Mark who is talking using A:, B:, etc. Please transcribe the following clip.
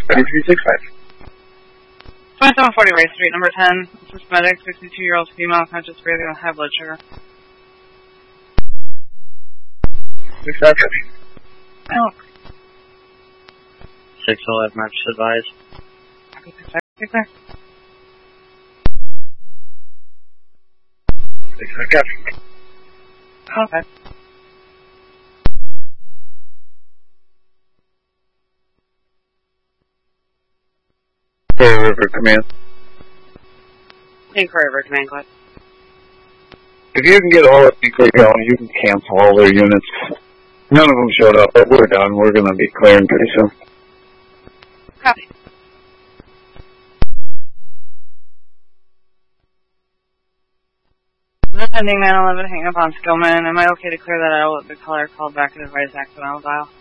A: 365.
B: 2740 Ray Street, number 10. Assist medic, 62-year-old female, conscious breathing with high blood sugar.
A: 65 copy.
B: Oh.
C: 611 match advised.
B: Okay, 65, clear.
A: 65 copy.
B: Okay.
A: River Command.
B: Inquiry River Command, go ahead.
A: If you can get all of Inquiry going, you can cancel all their units. None of them showed up, but we're done. We're going to be clearing pretty soon.
B: Copy. Pending 911, hang up on Skillman. Am I okay to clear that out? The caller called back and advised accidental dial.